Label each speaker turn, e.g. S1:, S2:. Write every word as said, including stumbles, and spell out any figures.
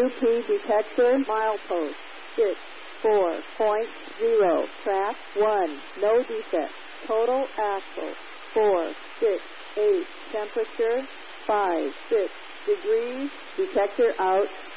S1: T detector, milepost, six, four point zero, track, one, no defect, total axle, four, six, eight, temperature, five, six degrees, detector out.